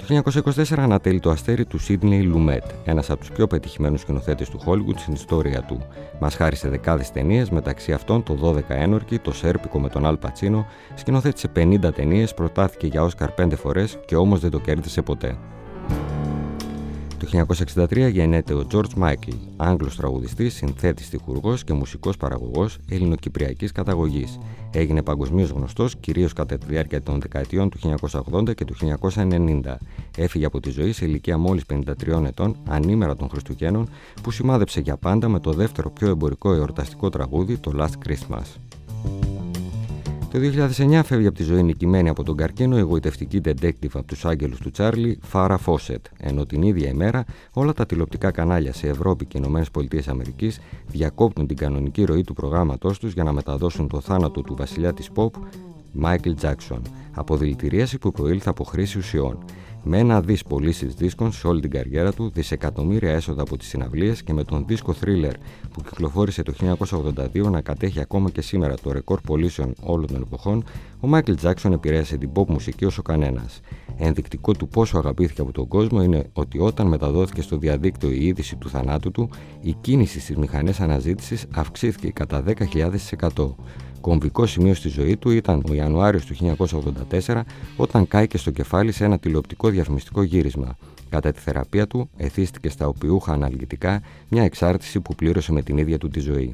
Το 1924 ανατέλει το αστέρι του Σίδνεϊ Λουμέτ, ένας από τους πιο πετυχημένους σκηνοθέτες του Hollywood στην ιστορία του. Μας χάρισε δεκάδες ταινίες, μεταξύ αυτών το 12 ένορκοι, το Σέρπικο με τον Αλ Πατσίνο, σκηνοθέτησε 50 ταινίες, προτάθηκε για Όσκαρ 5 φορές και όμως δεν το κέρδισε ποτέ. Το 1963 γεννέται ο George Michael, Άγγλος τραγουδιστής, συνθέτης, στιχουργός και μουσικός παραγωγός ελληνοκυπριακής καταγωγής. Έγινε παγκοσμίως γνωστός κυρίως κατά τη διάρκεια των δεκαετιών του 1980 και του 1990. Έφυγε από τη ζωή σε ηλικία μόλις 53 ετών, ανήμερα των Χριστουγέννων, που σημάδεψε για πάντα με το δεύτερο πιο εμπορικό εορταστικό τραγούδι, το Last Christmas. Το 2009 φεύγει από τη ζωή νικημένη από τον καρκίνο η εγωιτευτική detective από τους άγγελους του Τσάρλι, Φάρα Φόσετ, ενώ την ίδια ημέρα όλα τα τηλεοπτικά κανάλια σε Ευρώπη και ΗΠΑ διακόπτουν την κανονική ροή του προγράμματός τους για να μεταδώσουν το θάνατο του βασιλιά της pop, Michael Jackson, από δηλητηρίαση που προήλθε από χρήση ουσιών. Με ένα δις πωλήσεις δίσκων σε όλη την καριέρα του, δισεκατομμύρια έσοδα από τις συναυλίες και με τον δίσκο Thriller που κυκλοφόρησε το 1982 να κατέχει ακόμα και σήμερα το ρεκόρ πωλήσεων όλων των εποχών, ο Michael Jackson επηρέασε την pop μουσική όσο κανένας. Ενδεικτικό του πόσο αγαπήθηκε από τον κόσμο είναι ότι όταν μεταδόθηκε στο διαδίκτυο η είδηση του θανάτου του, η κίνηση στις μηχανές αναζήτησης αυξήθηκε κατά 10.000%. Κομβικό σημείο στη ζωή του ήταν ο Ιανουάριος του 1984, όταν κάηκε στο κεφάλι σε ένα τηλεοπτικό διαφημιστικό γύρισμα. Κατά τη θεραπεία του, εθίστηκε στα οπιούχα αναλγητικά, μια εξάρτηση που πλήρωσε με την ίδια του τη ζωή.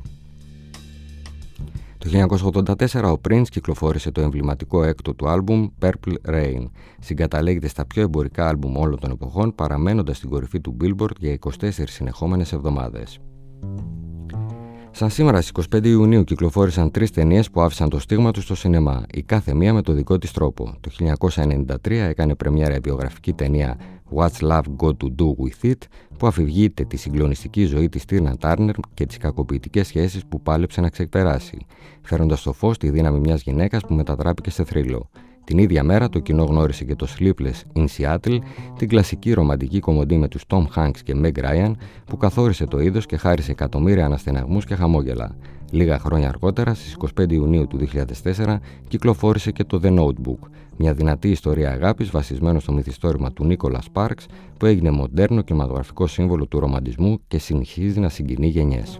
Το 1984 ο Prince κυκλοφόρησε το εμβληματικό έκτο του άλμπουμ Purple Rain. Συγκαταλέγεται στα πιο εμπορικά άλμπουμ όλων των εποχών, παραμένοντας στην κορυφή του Billboard για 24 συνεχόμενες εβδομάδες. Σαν σήμερα στις 25 Ιουνίου κυκλοφόρησαν 3 ταινίες που άφησαν το στίγμα τους στο σινεμά, η κάθε μία με το δικό της τρόπο. Το 1993 έκανε πρεμιέρα η βιογραφική ταινία What's Love Got to Do With It, που αφηγείται τη συγκλονιστική ζωή της Τίνα Τάρνερ και τις κακοποιητικές σχέσεις που πάλεψε να ξεπεράσει, φέροντας στο φως τη δύναμη μιας γυναίκας που μετατράπηκε σε θρύλο. Την ίδια μέρα το κοινό γνώρισε και το Sleepless in Seattle, την κλασική ρομαντική κομμωδία με τους Tom Hanks και Meg Ryan, που καθόρισε το είδος και χάρισε εκατομμύρια αναστεναγμούς και χαμόγελα. Λίγα χρόνια αργότερα, στις 25 Ιουνίου του 2004, κυκλοφόρησε και το The Notebook, μια δυνατή ιστορία αγάπης βασισμένο στο μυθιστόρημα του Nicholas Sparks, που έγινε μοντέρνο κινηματογραφικό σύμβολο του ρομαντισμού και συνεχίζει να συγκινεί γενιές.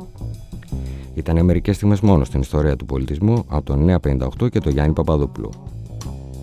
Ήταν μερικές στιγμές μόνο στην ιστορία του πολιτισμού από τον 958 και τον Γιάννη Παπαδόπουλο.